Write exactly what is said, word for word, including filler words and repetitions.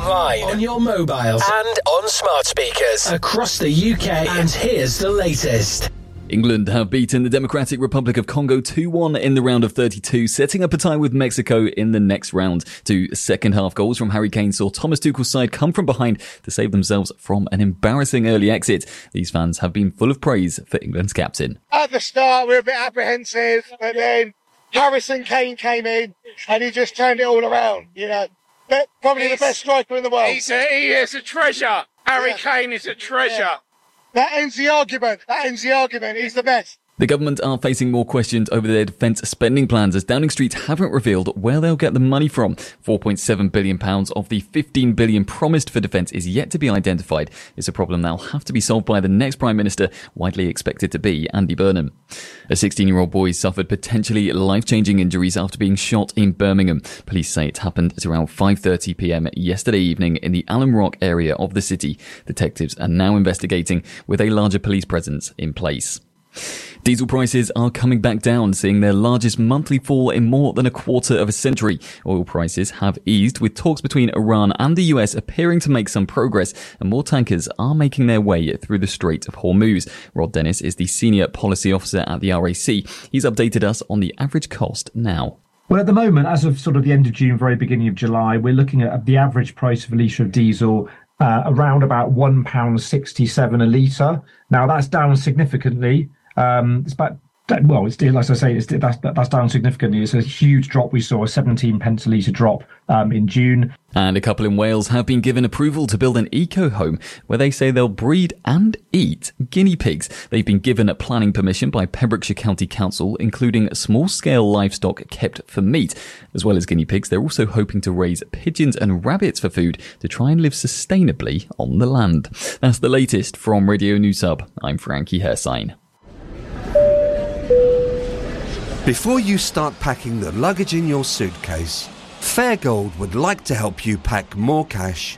online, on your mobiles, and on smart speakers across the U K. And here's the latest. England have beaten the Democratic Republic of Congo two one in the round of thirty-two, setting up a tie with Mexico in the next round. Two second-half goals from Harry Kane saw Thomas Tuchel's side come from behind to save themselves from an embarrassing early exit. These fans have been full of praise for England's captain. At the start, we were a bit apprehensive, but then Harrison Kane came in and he just turned it all around, you know. But probably he's, the best striker in the world. He's a, he is a treasure. Harry yeah. Kane is a treasure. Yeah. That ends the argument. That ends the argument. He's the best. The government are facing more questions over their defence spending plans as Downing Street haven't revealed where they'll get the money from. four point seven billion pounds of the fifteen billion pounds promised for defence is yet to be identified. It's a problem that'll have to be solved by the next Prime Minister, widely expected to be Andy Burnham. A sixteen-year-old boy suffered potentially life-changing injuries after being shot in Birmingham. Police say it happened at around five thirty p.m. yesterday evening in the Alum Rock area of the city. Detectives are now investigating with a larger police presence in place. Diesel prices are coming back down, seeing their largest monthly fall in more than a quarter of a century. Oil prices have eased, with talks between Iran and the U S appearing to make some progress, and more tankers are making their way through the Strait of Hormuz. Rod Dennis is the Senior Policy Officer at the R A C. He's updated us on the average cost now. Well, at the moment, as of sort of the end of June, very beginning of July, we're looking at the average price of a litre of diesel uh, around about one pound sixty-seven a litre. Now, that's down significantly. Um, it's about, well, it's, as I say, it's, that's, that's down significantly. It's a huge drop. We saw a seventeen pence a litre drop um, in June. And a couple in Wales have been given approval to build an eco-home where they say they'll breed and eat guinea pigs. They've been given planning permission by Pembrokeshire County Council, including small-scale livestock kept for meat. As well as guinea pigs, they're also hoping to raise pigeons and rabbits for food to try and live sustainably on the land. That's the latest from Radio News Hub. I'm Frankie Hersign. Before you start packing the luggage in your suitcase, Fairgold would like to help you pack more cash